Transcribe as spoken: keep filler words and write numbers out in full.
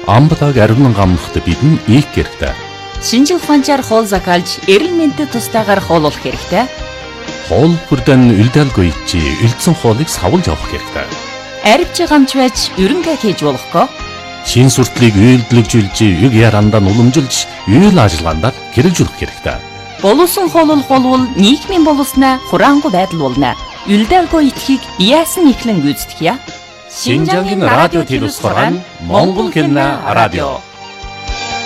амбадаг ариун гамнахт бидэн их хэрэгтэй. Шинжил ухаанчаар хоол закалж, эрүүл мэндэд тустайгаар хооллох хэрэгтэй. Хоол бүрдэн үлдээлгүй чи үлдсэн хоолыг савлж авах хэрэгтэй. Арвч гамч байж ерөнхий хийж болохгүй. Шин сүртлийг үйлдэлжүүлж, үг ярандаа уламжилж, үйл ажиллагаанд хэрэгжүүлэх хэрэгтэй. Боловсон хооллох болвол нийгмийн боловсноо хураангуй байдал болно. Үлдээлгүй итгэхийг яасан ихлэн гүйцэтгэе. Шинжангийн радио телевиз сургаан Монгол хэлний радио.